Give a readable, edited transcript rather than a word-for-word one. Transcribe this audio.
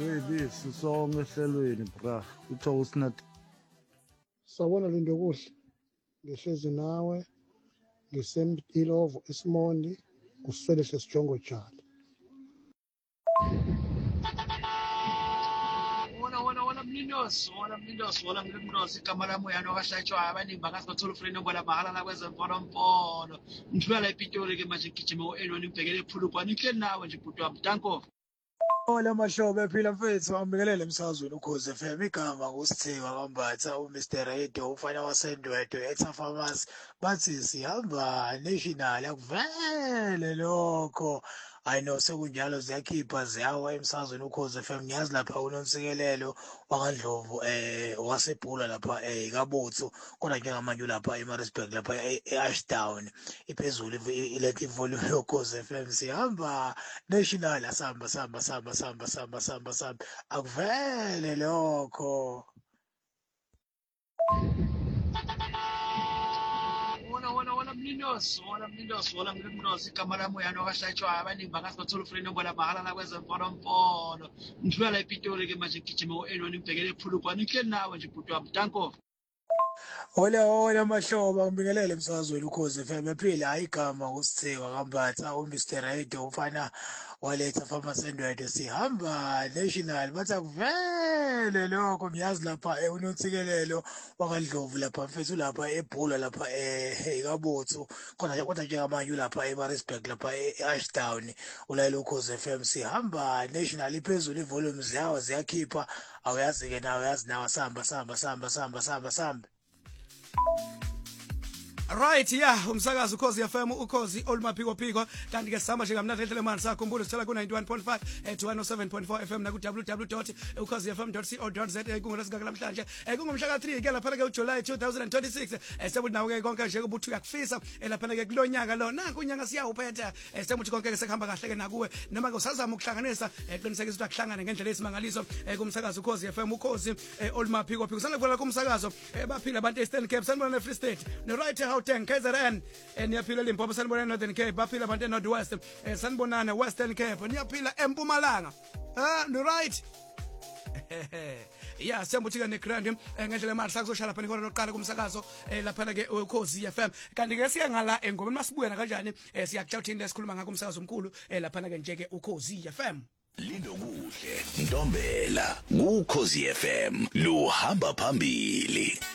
Webisi sonke ehlelweni bra utho usinathi Sawona Lindo kuhle ngihlezi nawe ngisempilo eSimondi uswele sesijongo jali wona mlindosi igama lami uyano kaHlatshwayo abaningi bangasithola ufreni ngoba mahala la kwezemfonomfono ngithula la ePitori ke manje ngigijima u-N1 ngibhekele ePhulukwane ngihleli nawe nje bhuti wami danko. Ola mahlobo ephila mfethu ambingelele emsakazweni ukhoze FM igama ngusithiwa kwambatha uMr Radio ufana wasendwedo etha pharmacy bathi sihamba national akuvele lokho I know sekunjalo ziyakhipha ziyawa emsakazweni ukhoze FM ngiyazi lapha unonsikelelo wakandlovu waseBhula lapha eKabotho kodwa njengamanje lapha eMaritzburg lapha eAshdown iphezulu ilethi volume yokhoze FM sihamba national samba akuvele lokho wona mlindosi igama lami uyano kaHlatshwayo abaningi bangasithola ufreni ngoba mahala la kwezemfonomfono ngithula la ePitori ke manje ngigijima u-N1 ngibhekele ePhulukwane ngihleli nawe nje bhuti wami danko. Hola mahlobo ngibingelele emsakazweni ukhoze FM ephila hayi igama ngusithiwa kambatha uMr Radio ufana waletha pharmacy endwede sihamba national bathi akuvele lokho ngiyazi lapha unonsikelelo wakandlovu lapha mfethu lapha eBhula lapha eKabotho kodwa njengamanje lapha eMaritzburg lapha eAshdown ulayelo ukhoze FM sihamba national iphezulu ivolume ziyakhipha awuyazi ke nawe yazi nawe samba Right, yeah, umsakazo ukhozi FM ukhozi olumaphiko kanti ke sihamba nje kamnandi enhlelo manje sakhumbula sithola ku 91.5 107.4 FM na ku www.ukhozifm.co.za kungoLwesingaka namhlanje kungomhla ka3 ke lapha ke uJuly 2026 sebuthi nawe ke konke nje kubuthi uyakufisa lapha ke kulonyaka lo nanku unyaka siyawuphetha sebuthi konke ke sekuhamba kahle ke nakuwe noma ke usazama ukuhlanganisa qiniseka ukuthi akuhlangane ngendlela esimangaliso kumsakazo ukhozi FM ukhozi olumaphiko kusana kuvela kumsakazo baphila abantu eStern Cape sanibona neFree State no right Gauteng KZN niyaphila Limpopo sanibona Northern Cape baphila abantu eNorth West sanibonana Western Cape niyaphila eMpumalanga no right yeah sembuthi ke negrand ngendlela manje sakuzoshala lapha nikona loqala kumsakazo lapha ke ukhozi FM kanti ke siya ngala engomeni masibuyena kanjani siyakuthini lesikhuluma ngako umsakazo omkhulu lapha ke nje ke ukhozi FM Lindo kuhle Ntombela ngukhozi FM luhamba phambili.